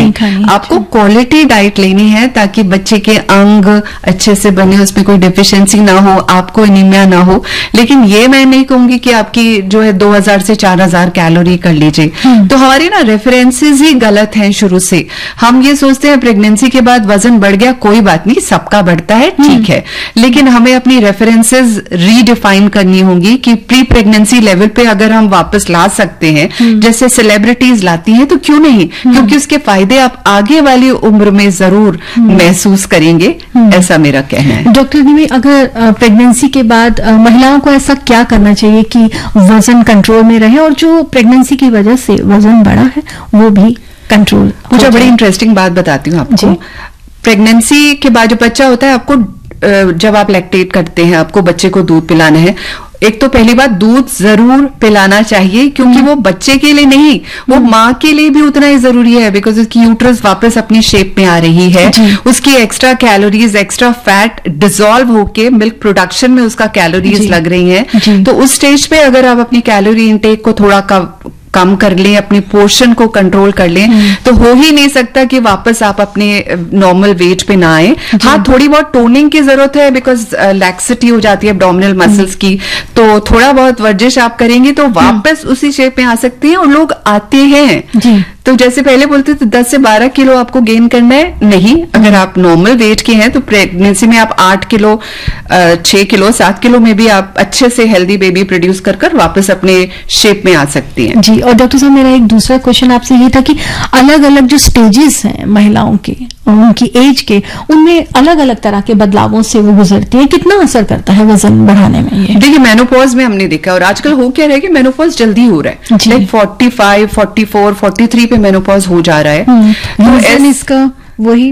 खानी, आपको quality diet लेनी है ताकि बच्चे के अंग अच्छे से बने, उसमें कोई डिफिशियंसी ना हो, आपको एनीमिया ना हो। लेकिन ये मैं नहीं कहूंगी कि आपकी जो है 2000 से 4000 कैलोरी कर लीजिए। तो हमारे ना रेफरेंसेस ही गलत हैं शुरू से। हम ये सोचते हैं प्रेगनेंसी के बाद वजन बढ़ गया, कोई बात नहीं, सबका बढ़ता है, ठीक है, लेकिन हमें अपनी रेफरेंसेस रीडिफाइन करनी होंगी कि प्री प्रेगनेंसी लेवल पे अगर हम वापस ला सकते हैं, जैसे सेलिब्रिटीज लाती हैं, तो क्यों नहीं, क्योंकि उसके फायदे आप आगे वाली उम्र में जरूर महसूस करेंगे, ऐसा मेरा कहना है। डॉक्टर निमी, अगर प्रेगनेंसी के बाद महिलाओं को ऐसा क्या करना चाहिए कि वजन कंट्रोल में रहे और जो प्रेगनेंसी की वजह से वजन बढ़ा है वो भी कंट्रोल? मुझे बड़ी इंटरेस्टिंग बात बताती हूँ आपको। प्रेगनेंसी के बाद जो बच्चा होता है, आपको जब आप लैक्टेट करते हैं, आपको बच्चे को दूध पिलाना है, एक तो पहली बात दूध जरूर पिलाना चाहिए, क्योंकि वो बच्चे के लिए नहीं, वो माँ के लिए भी उतना ही जरूरी है, बिकॉज उसकी यूट्रस वापस अपनी शेप में आ रही है, उसकी extra calories, extra fat dissolve होके मिल्क प्रोडक्शन में उसका कैलोरीज लग रही हैं। तो उस स्टेज पे अगर आप अपनी कैलोरी इनटेक को थोड़ा कम कर लें, अपनी पोर्शन को कंट्रोल कर लें, तो हो ही नहीं सकता कि वापस आप अपने नॉर्मल वेट पे ना आए। हाँ, थोड़ी बहुत टोनिंग की जरूरत है, बिकॉज लैक्सिटी हो जाती है एब्डोमिनल मसल्स की, तो थोड़ा बहुत वर्जिश आप करेंगे तो वापस उसी शेप में आ सकते हैं, और लोग आते हैं। तो जैसे पहले बोलते थे 10 से 12 किलो आपको गेन करना है, नहीं, अगर आप नॉर्मल वेट के हैं तो प्रेगनेंसी में आप 8 किलो 6 किलो 7 किलो में भी आप अच्छे से हेल्दी बेबी प्रोड्यूस कर वापस अपने शेप में आ सकती हैं। जी, और डॉक्टर साहब, मेरा एक दूसरा क्वेश्चन आपसे ये था कि अलग अलग जो स्टेजेस हैं महिलाओं के, उनकी एज के, उनमें अलग अलग तरह के बदलावों से वो गुजरती है, कितना असर करता है वजन बढ़ाने में ये? देखिए, मेनोपॉज में हमने देखा, और आजकल हो क्या रहा है कि मेनोपॉज जल्दी हो रहा है, लाइक 45, 44, 43 पे मेनोपॉज हो जा रहा है। तो इसका वही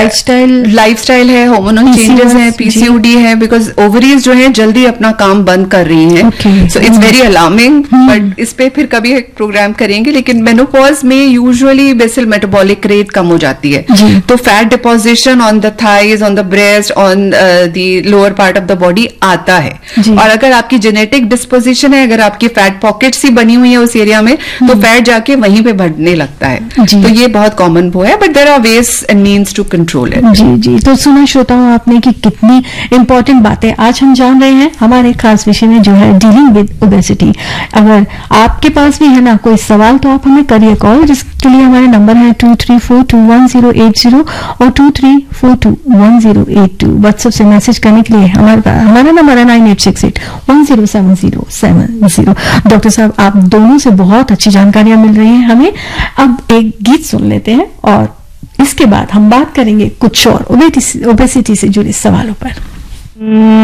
लाइफस्टाइल है, हार्मोनल चेंजेस हैं, पीसीओडी है, बिकॉज ओवरीज जो है जल्दी अपना काम बंद कर रही हैं। So it's very alarming, but इस पे फिर कभी एक प्रोग्राम करेंगे। लेकिन मेनोपॉज में यूजुअली बेसल मेटाबॉलिक रेट कम हो जाती है, तो fat deposition on the thighs, on the breast, on the lower part of the body आता है। और अगर आपकी जेनेटिक डिस्पोजिशन है, अगर आपकी फैट पॉकेट्स ही बनी हुई है उस एरिया में, तो फैट जाके वहीं पे बढ़ने लगता है। तो ये बहुत कॉमन वो है, but there are veg and means to control है। जी, तो सुना श्रोताओं आपने कि कितनी इंपॉर्टेंट बातें आज हम जान रहे हैं हमारे खास विषय में, जो है डीलिंग विद ओबेसिटी। अगर आपके पास भी है ना कोई सवाल, तो आप हमें करिए कॉल, जिसके लिए हमारे नंबर है 23421080 और 23421082। व्हाट्सएप से मैसेज करने के लिए हमारा नंबर है 9868107070। डॉक्टर साहब, आप दोनों से बहुत अच्छी जानकारियां मिल रही हैं हमें। अब एक गीत सुन लेते हैं और इसके बाद हम बात करेंगे कुछ और ओबेसिटी से जुड़े सवालों पर।